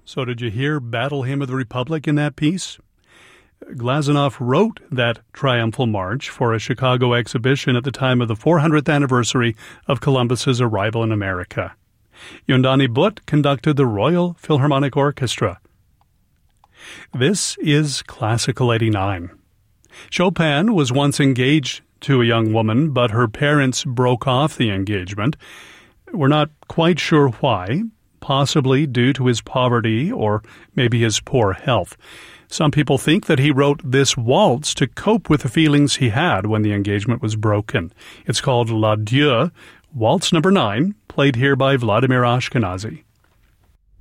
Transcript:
So did you hear Battle Hymn of the Republic in that piece? Glazunov wrote that triumphal march for a Chicago exhibition at the time of the 400th anniversary of Columbus's arrival in America. Yondani Butt conducted the Royal Philharmonic Orchestra. This is Classical 89. Chopin was once engaged to a young woman, but her parents broke off the engagement. We're not quite sure why, possibly due to his poverty or maybe his poor health. Some people think that he wrote this waltz to cope with the feelings he had when the engagement was broken. It's called L'Adieu, Waltz number 9, played here by Vladimir Ashkenazy.